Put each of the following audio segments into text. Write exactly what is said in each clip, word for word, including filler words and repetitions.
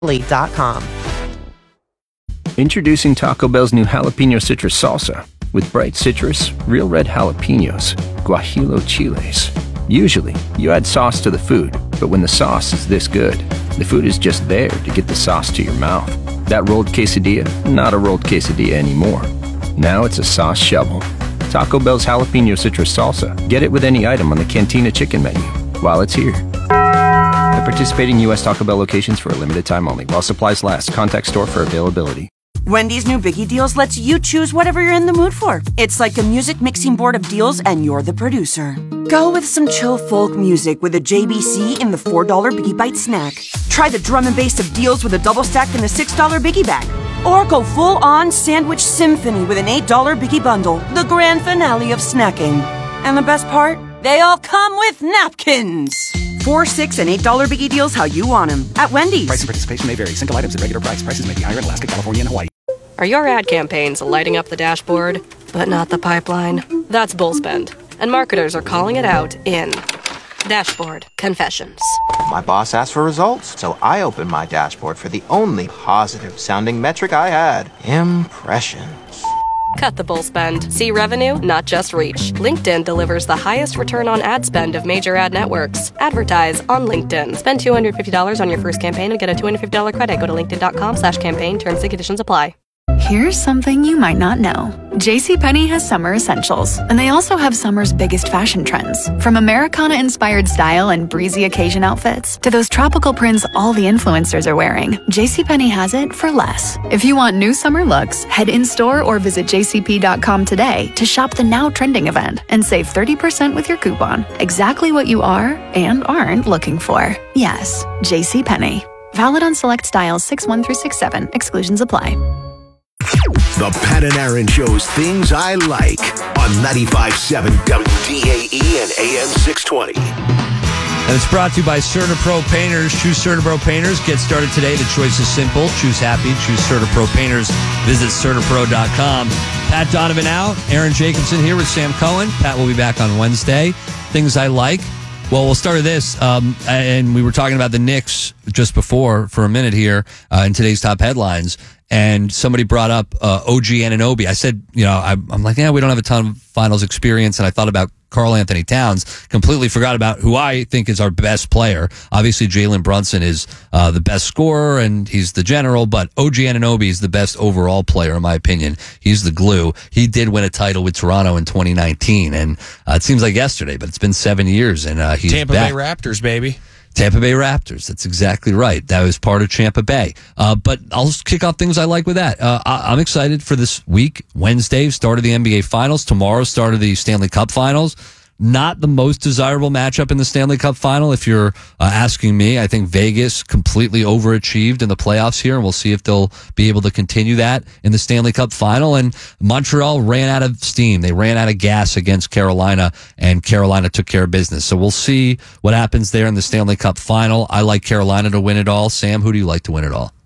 dot com. Introducing Taco Bell's new jalapeno citrus salsa. With bright citrus, real red jalapenos, guajillo chiles. Usually, you add sauce to the food, but when the sauce is this good, the food is just there to get the sauce to your mouth. That rolled quesadilla, not a rolled quesadilla anymore. Now it's a sauce shovel. Taco Bell's jalapeno citrus salsa. Get it with any item on the Cantina chicken menu while it's here. At participating U S Taco Bell locations for a limited time only. While supplies last, contact store for availability. Wendy's new Biggie Deals lets you choose whatever you're in the mood for. It's like a music mixing board of deals and you're the producer. Go with some chill folk music with a J B C in the four dollar Biggie Bite snack. Try the drum and bass of deals with a double stack in the six dollar Biggie Bag. Or go full-on sandwich symphony with an eight dollar Biggie Bundle, the grand finale of snacking. And the best part? They all come with napkins. Four, six, and eight dollar Biggie Deals how you want them at Wendy's. Price and participation may vary. Single items at regular price. Prices may be higher in Alaska, California, and Hawaii. Are your ad campaigns lighting up the dashboard, but not the pipeline? That's Bullspend, and marketers are calling it out in Dashboard Confessions. My boss asked for results, so I opened my dashboard for the only positive-sounding metric I had: impressions. Cut the bull spend. See revenue, not just reach. LinkedIn delivers the highest return on ad spend of major ad networks. Advertise on LinkedIn. Spend two hundred fifty dollars on your first campaign and get a two hundred fifty dollars credit. Go to linkedin.com slash campaign. Terms and conditions apply. Here's something you might not know. JCPenney has summer essentials, and they also have summer's biggest fashion trends. From Americana-inspired style and breezy occasion outfits to those tropical prints all the influencers are wearing, JCPenney has it for less. If you want new summer looks, head in-store or visit j c p dot com today to shop the now trending event and save thirty percent with your coupon. Exactly what you are and aren't looking for. Yes, JCPenney. Valid on select styles six one through six seven. Exclusions apply. The Pat and Aaron Show's Things I Like on ninety-five point seven W D A E and A M six twenty. And it's brought to you by CertaPro Painters. Choose CertaPro Painters. Get started today. The choice is simple. Choose happy. Choose CertaPro Painters. Visit Certapro dot com. Pat Donovan out. Aaron Jacobson here with Sam Cohen. Pat will be back on Wednesday. Things I like. Well, we'll start with this. Um, and we were talking about the Knicks just before for a minute here uh, in today's top headlines. And somebody brought up uh, O G Anunoby. I said, you know, I, I'm like, yeah, we don't have a ton of finals experience. And I thought about Karl Anthony Towns. Completely forgot about who I think is our best player. Obviously, Jalen Brunson is uh, the best scorer and he's the general. But O G Anunoby is the best overall player, in my opinion. He's the glue. He did win a title with Toronto in twenty nineteen. And uh, it seems like yesterday, but it's been seven years. And uh, he's Tampa back. Bay Raptors, baby. Tampa Bay Raptors. That's exactly right. That was part of Tampa Bay. Uh, but I'll just kick off things I like with that. Uh, I, I'm excited for this week. Wednesday, start of the N B A Finals. Tomorrow, start of the Stanley Cup Finals. Not the most desirable matchup in the Stanley Cup Final, if you're uh, asking me. I think Vegas completely overachieved in the playoffs here, and we'll see if they'll be able to continue that in the Stanley Cup Final. And Montreal ran out of steam. They ran out of gas against Carolina, and Carolina took care of business. So we'll see what happens there in the Stanley Cup Final. I like Carolina to win it all. Sam, who do you like to win it all?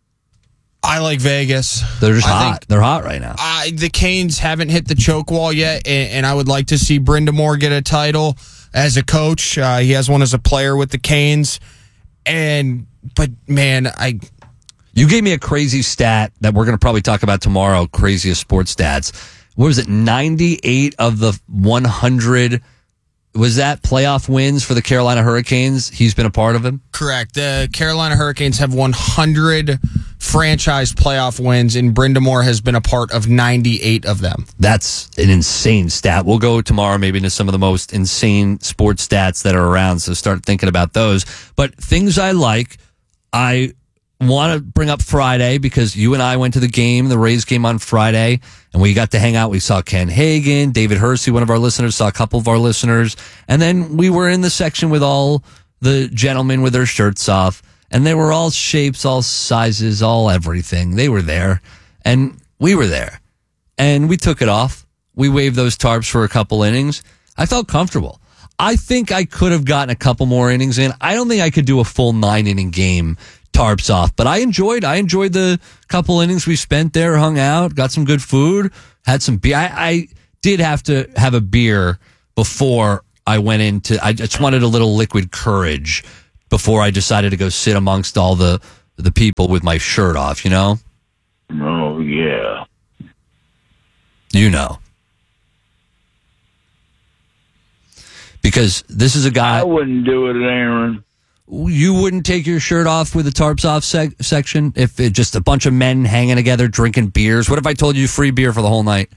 I like Vegas. They're just I hot. Think, They're hot right now. I, the Canes haven't hit the choke wall yet, and, and I would like to see Brind'Amour get a title as a coach. Uh, he has one as a player with the Canes. And, but man, I... You gave me a crazy stat that we're going to probably talk about tomorrow, craziest sports stats. What was it? ninety-eight of the one hundred... Was that playoff wins for the Carolina Hurricanes? He's been a part of them? Correct. The Carolina Hurricanes have one hundred franchise playoff wins, and Brind'Amour has been a part of ninety-eight of them. That's an insane stat. We'll go tomorrow maybe into some of the most insane sports stats that are around, so start thinking about those. But things I like, I want to bring up Friday because you and I went to the game, the Rays game on Friday, and we got to hang out. We saw Ken Hagan, David Hersey, one of our listeners, saw a couple of our listeners, and then we were in the section with all the gentlemen with their shirts off, and they were all shapes, all sizes, all everything. They were there, and we were there, and we took it off. We waved those tarps for a couple innings. I felt comfortable. I think I could have gotten a couple more innings in. I don't think I could do a full nine-inning game tarps off, but I enjoyed I enjoyed the couple innings we spent there, hung out, got some good food, had some beer. I, I did have to have a beer before I went into, I just wanted a little liquid courage before I decided to go sit amongst all the the people with my shirt off, you know? Oh, yeah. You know. Because this is a guy... I wouldn't do it, Aaron. You wouldn't take your shirt off with the tarps off seg- section if it just a bunch of men hanging together drinking beers? What if I told you free beer for the whole night?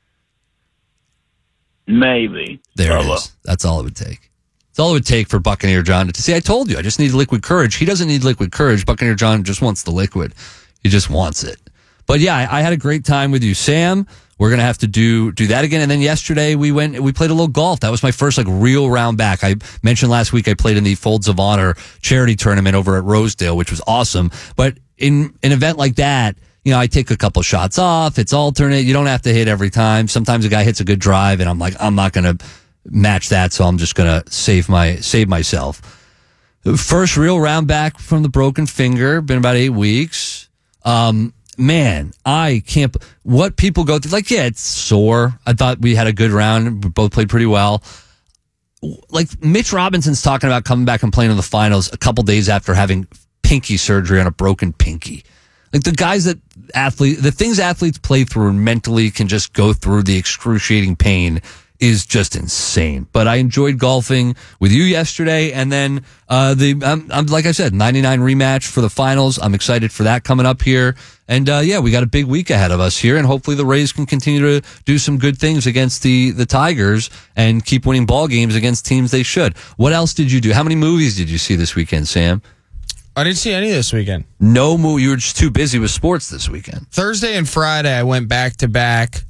Maybe. There it is. That's all it would take. That's all it would take for Buccaneer John to see. I told you, I just need liquid courage. He doesn't need liquid courage. Buccaneer John just wants the liquid. He just wants it. But yeah, I, I had a great time with you, Sam. We're gonna have to do do that again. And then yesterday we went we played a little golf. That was my first like real round back. I mentioned last week I played in the Folds of Honor charity tournament over at Rosedale, which was awesome. But in an event like that, you know, I take a couple shots off. It's alternate. You don't have to hit every time. Sometimes a guy hits a good drive, and I'm like, I'm not gonna match that, so I'm just gonna save my save myself. First real round back from the broken finger. Been about eight weeks. Um. Man, I can't. What people go through, like, yeah, it's sore. I thought we had a good round. We both played pretty well. Like, Mitch Robinson's talking about coming back and playing in the finals a couple days after having pinky surgery on a broken pinky. Like, the guys that athlete, the things athletes play through and mentally can just go through the excruciating pain is just insane. But I enjoyed golfing with you yesterday, and then uh, the I'm, I'm like I said, ninety-nine rematch for the finals. I'm excited for that coming up here, and uh, yeah, we got a big week ahead of us here, and hopefully the Rays can continue to do some good things against the the Tigers and keep winning ball games against teams they should. What else did you do? How many movies did you see this weekend, Sam? I didn't see any this weekend. No movie. You were just too busy with sports this weekend. Thursday and Friday, I went back to back.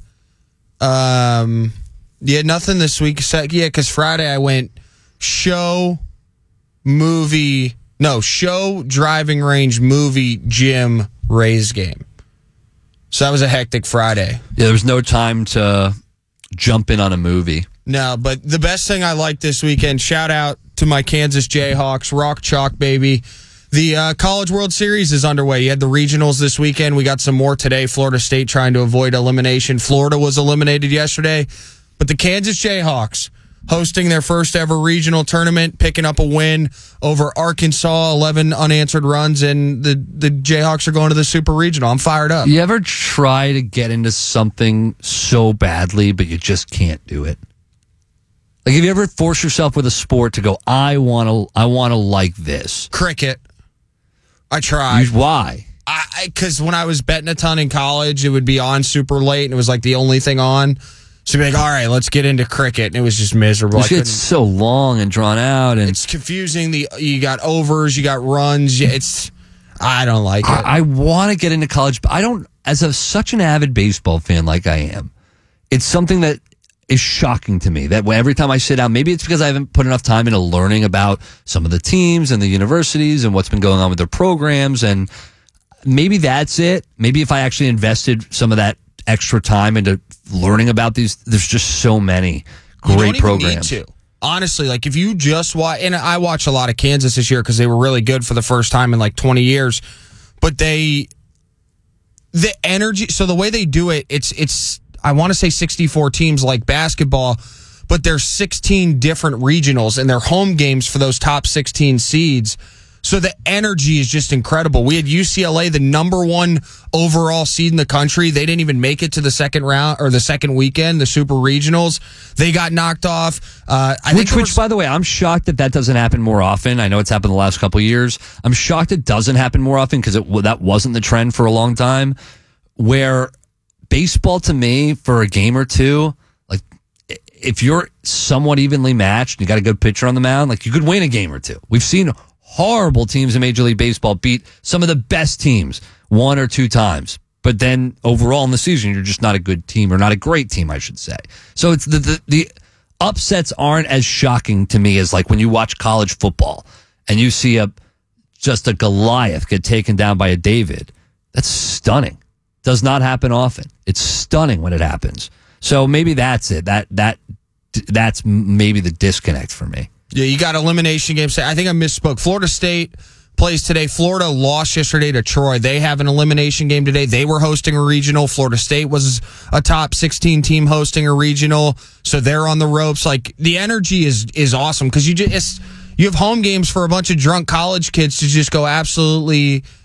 Um. Yeah, nothing this week. Yeah, because Friday I went show, movie, no, show, driving range, movie, gym, Rays game. So that was a hectic Friday. Yeah, there was no time to jump in on a movie. No, but the best thing I liked this weekend, shout out to my Kansas Jayhawks, Rock Chalk, baby. The uh, College World Series is underway. You had the regionals this weekend. We got some more today. Florida State trying to avoid elimination. Florida was eliminated yesterday. But the Kansas Jayhawks hosting their first ever regional tournament, picking up a win over Arkansas, eleven unanswered runs, and the, the Jayhawks are going to the Super Regional. I'm fired up. You ever try to get into something so badly, but you just can't do it? Like, have you ever forced yourself with a sport to go, I want to I want to like this? Cricket. I tried. You, why? Because when I was betting a ton in college, it would be on super late, and it was like the only thing on. So you'd be like, all right, let's get into cricket. And it was just miserable. It's so long and drawn out. And it's confusing. The You got overs, you got runs. It's I don't like it. I, I want to get into college, but I don't, as a, such an avid baseball fan like I am, it's something that is shocking to me. That every time I sit down, maybe it's because I haven't put enough time into learning about some of the teams and the universities and what's been going on with their programs. And maybe that's it. Maybe if I actually invested some of that extra time into learning about these, there's just so many great you don't programs. Even need to. Honestly, like if you just watch, and I watched a lot of Kansas this year because they were really good for the first time in like twenty years, but they, the energy, so the way they do it, it's, it's, I want to say sixty-four teams like basketball, but there's sixteen different regionals and they're home games for those top sixteen seeds. So the energy is just incredible. We had U C L A, the number one overall seed in the country. They didn't even make it to the second round or the second weekend, the Super Regionals. They got knocked off. Uh, I which, think which was, by the way, I'm shocked that that doesn't happen more often. I know it's happened the last couple of years. I'm shocked it doesn't happen more often because that wasn't the trend for a long time. Where baseball, to me, for a game or two, like if you're somewhat evenly matched, and you got a good pitcher on the mound, like you could win a game or two. We've seen horrible teams in Major League Baseball beat some of the best teams one or two times. But then overall in the season, you're just not a good team, or not a great team, I should say. So it's the, the, the upsets aren't as shocking to me as like when you watch college football and you see a just a Goliath get taken down by a David. That's stunning. Does not happen often. It's stunning when it happens. So maybe that's it. That that that's maybe the disconnect for me. Yeah, you got elimination games. I think I misspoke. Florida State plays today. Florida lost yesterday to Troy. They have an elimination game today. They were hosting a regional. Florida State was a top sixteen team hosting a regional, so they're on the ropes. Like the energy is is awesome because you just you have home games for a bunch of drunk college kids to just go absolutely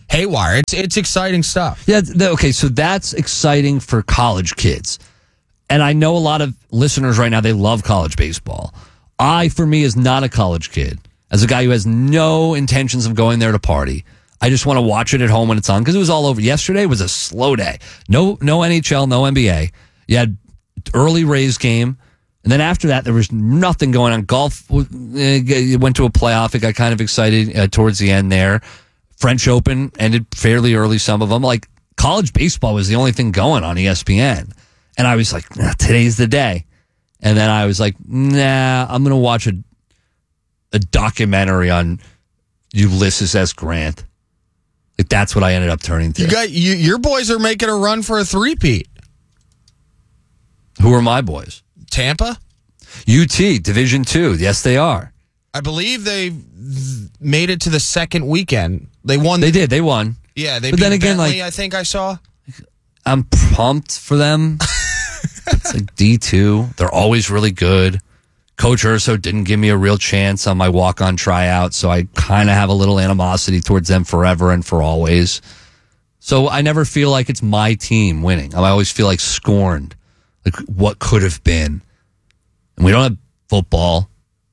haywire. It's it's exciting stuff. Yeah. th- Okay. So that's exciting for college kids. And I know a lot of listeners right now, they love college baseball. I, for me, as not a college kid, as a guy who has no intentions of going there to party, I just want to watch it at home when it's on because it was all over. Yesterday was a slow day. No, no N H L, no N B A. You had early Rays game. And then after that, there was nothing going on. Golf it went to a playoff. It got kind of excited uh, towards the end there. French Open ended fairly early, some of them. Like, college baseball was the only thing going on E S P N. And I was like, nah, today's the day. And then I was like, nah, I'm going to watch a a documentary on Ulysses S. Grant. Like, that's what I ended up turning to. You got you, your boys are making a run for a three-peat. Who are my boys? Tampa? U T, Division Two. Yes, they are. I believe they made it to the second weekend. They won. They did. They won. Yeah, they but beat then again, Bentley, like, I think I saw. I'm pumped for them. It's like D two. They're always really good. Coach Urso didn't give me a real chance on my walk-on tryout, so I kind of have a little animosity towards them forever and for always. So I never feel like it's my team winning. I always feel like scorned, like what could have been. And we don't have football.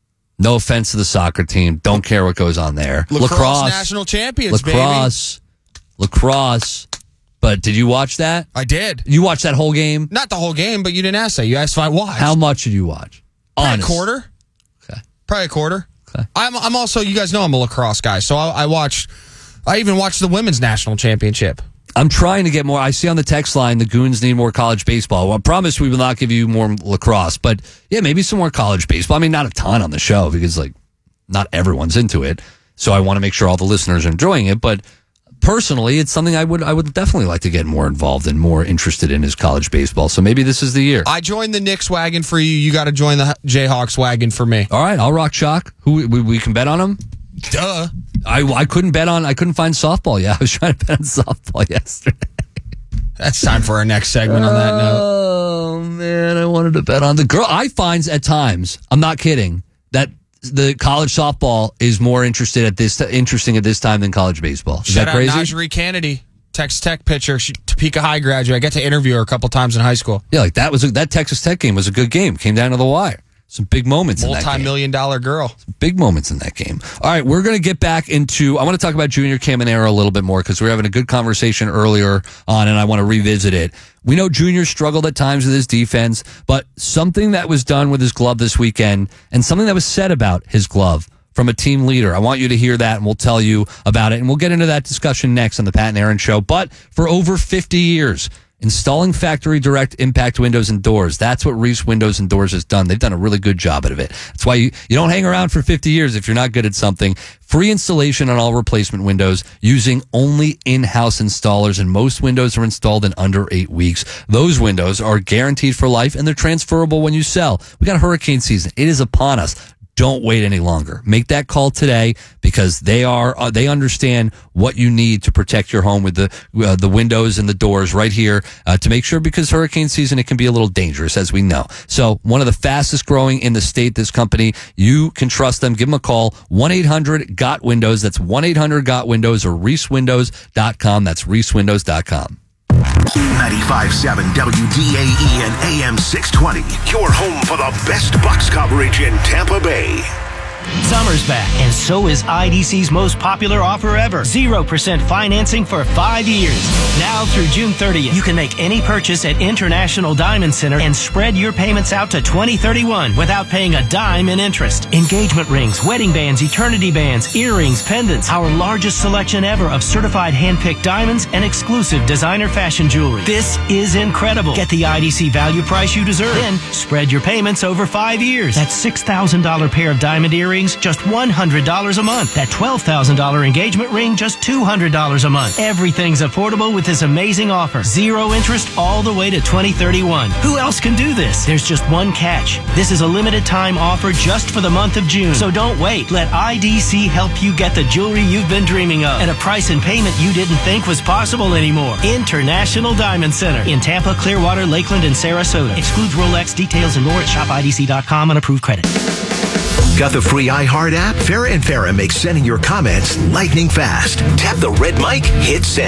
No offense to the soccer team. Don't care what goes on there. Lacrosse, Lacrosse national champions, lacrosse, baby. Lacrosse. But did you watch that? I did. You watched that whole game? Not the whole game, but you didn't ask that. You asked if I watched. How much did you watch? Probably Honest. a quarter. Okay. Probably a quarter. Okay. I'm I'm also, you guys know I'm a lacrosse guy, so I, I watched, I even watched the women's national championship. I'm trying to get more. I see on the text line the Goons need more college baseball. Well, I promise we will not give you more lacrosse, but yeah, maybe some more college baseball. I mean, not a ton on the show because like not everyone's into it. So I want to make sure all the listeners are enjoying it. But personally, it's something I would I would definitely like to get more involved and more interested in is college baseball. So maybe this is the year. I joined the Knicks wagon for you. You got to join the Jayhawks wagon for me. All right, I'll rock chalk. Who we, we can bet on them? Duh. I, I couldn't bet on. I couldn't find softball. Yeah, I was trying to bet on softball yesterday. That's time for our next segment on that note. Oh man, I wanted to bet on the girl. I find at times, I'm not kidding, that the college softball is more interested at this interesting at this time than college baseball. Is Shout that crazy? out Najee Kennedy, Texas Tech pitcher, she, Topeka High graduate. I got to interview her a couple times in high school. Yeah, like that was a, that Texas Tech game was a good game. Came down to the wire. Some big moments in that game. Multi-million dollar girl. Some big moments in that game. All right, we're going to get back into, I want to talk about Junior Caminero a little bit more because we were having a good conversation earlier on and I want to revisit it. We know Junior struggled at times with his defense, but something that was done with his glove this weekend and something that was said about his glove from a team leader. I want you to hear that and we'll tell you about it. And we'll get into that discussion next on the Pat and Aaron Show. But for over fifty years, installing factory direct impact windows and doors. That's what Reese Windows and Doors has done. They've done a really good job of it. That's why you, you don't hang around for fifty years if you're not good at something. Free installation on all replacement windows using only in-house installers, and most windows are installed in under eight weeks. Those windows are guaranteed for life and they're transferable when you sell. We got hurricane season. It is upon us. Don't wait any longer. Make that call today because they are uh, they understand what you need to protect your home with the uh, the windows and the doors right here uh, to make sure, because hurricane season, it can be a little dangerous, as we know. So one of the fastest growing in the state, this company, you can trust them. Give them a call, one eight hundred G O T Windows. That's one eight hundred G O T Windows or reese windows dot com. That's reese windows dot com. ninety-five point seven W D A E and A M six twenty. Your home for the best Bucks coverage in Tampa Bay. Summer's back, and so is I D C's most popular offer ever. zero percent financing for five years. Now through June thirtieth, you can make any purchase at International Diamond Center and spread your payments out to twenty thirty-one without paying a dime in interest. Engagement rings, wedding bands, eternity bands, earrings, pendants, our largest selection ever of certified hand-picked diamonds and exclusive designer fashion jewelry. This is incredible. Get the I D C value price you deserve. Then spread your payments over five years. That six thousand dollars pair of diamond earrings, just one hundred dollars a month. That twelve thousand dollars engagement ring, just two hundred dollars a month. Everything's affordable with this amazing offer. Zero interest all the way to twenty thirty-one. Who else can do this? There's just one catch. This is a limited time offer just for the month of June. So don't wait. Let I D C help you get the jewelry you've been dreaming of at a price and payment you didn't think was possible anymore. International Diamond Center in Tampa, Clearwater, Lakeland, and Sarasota. Excludes Rolex. Details and more at shop I D C dot com on approved credit. Got the free iHeart app? Farrah and Farrah makes sending your comments lightning fast. Tap the red mic, hit send.